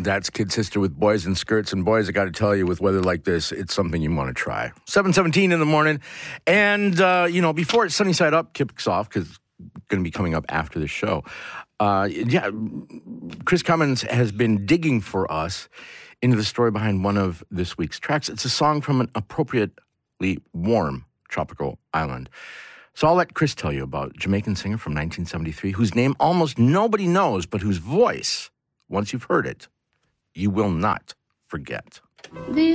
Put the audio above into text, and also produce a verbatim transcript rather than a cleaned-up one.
That's Kid Sister with Boys in Skirts. And boys, I got to tell you, with weather like this, it's something you want to try. seven seventeen in the morning. And, uh, you know, before Sunny Side Up kicks off, because it's going to be coming up after the show, uh, yeah, Chris Cummins has been digging for us into the story behind one of this week's tracks. It's a song from an appropriately warm tropical island. So I'll let Chris tell you about a Jamaican singer from nineteen seventy-three whose name almost nobody knows, but whose voice, once you've heard it, you will not forget. The